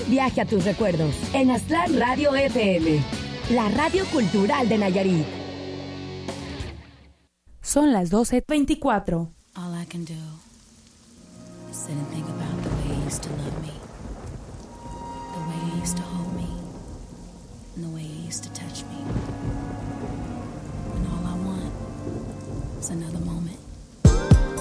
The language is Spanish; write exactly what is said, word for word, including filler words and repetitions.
viaje a tus recuerdos en Aztlán Radio F M, la radio cultural de Nayarit. Son las doce veinticuatro. All I can do is sit and think about the way you used to love me, the way you used to hold me, and the way you used to touch me. And all I want is another moment